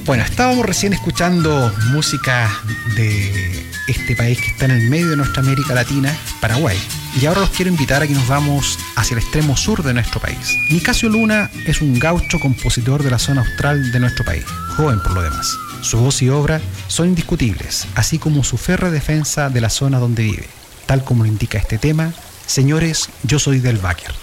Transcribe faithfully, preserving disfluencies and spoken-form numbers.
Bueno, estábamos recién escuchando música de este país que está en el medio de nuestra América Latina, Paraguay. Y ahora los quiero invitar a que nos vamos hacia el extremo sur de nuestro país. Nicasio Luna es un gaucho compositor de la zona austral de nuestro país, joven por lo demás. Su voz y obra son indiscutibles, así como su férrea defensa de la zona donde vive. Tal como lo indica este tema, Señores, yo soy del Báquer.